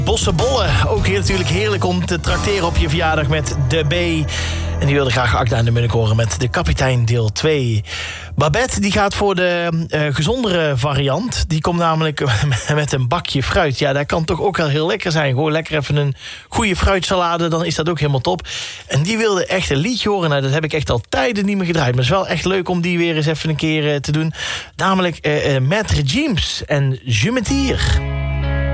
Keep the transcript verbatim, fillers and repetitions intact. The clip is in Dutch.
Bossenbollen, ook hier natuurlijk heerlijk om te trakteren op je verjaardag met de B. En die wilde graag Akda en de Munnik horen met de kapitein deel twee. Babette die gaat voor de uh, gezondere variant. Die komt namelijk met een bakje fruit. Ja, dat kan toch ook wel heel lekker zijn. Gewoon lekker even een goede fruitsalade, dan is dat ook helemaal top. En die wilde echt een liedje horen. Nou, dat heb ik echt al tijden niet meer gedraaid. Maar het is wel echt leuk om die weer eens even een keer uh, te doen. Namelijk uh, uh, Maître James en Je me tire.